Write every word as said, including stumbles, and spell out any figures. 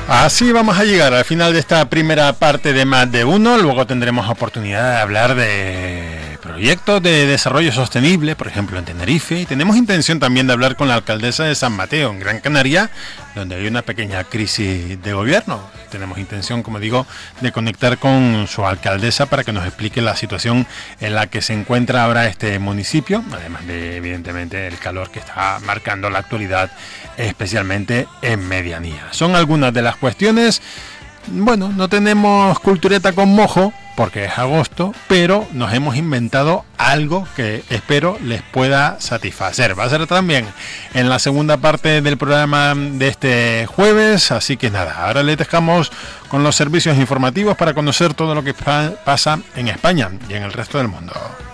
Así vamos a llegar al final de esta primera parte de Más de Uno. Luego tendremos oportunidad de hablar de proyectos de desarrollo sostenible, por ejemplo en Tenerife, y tenemos intención también de hablar con la alcaldesa de San Mateo, en Gran Canaria, donde hay una pequeña crisis de gobierno. Tenemos intención, como digo, de conectar con su alcaldesa para que nos explique la situación en la que se encuentra ahora este municipio, además de, evidentemente, el calor que está marcando la actualidad, especialmente en medianía. Son algunas de las cuestiones. Bueno, no tenemos cultureta con mojo porque es agosto, pero nos hemos inventado algo que espero les pueda satisfacer. Va a ser también en la segunda parte del programa de este jueves, así que nada, ahora les dejamos con los servicios informativos para conocer todo lo que pa- pasa en España y en el resto del mundo.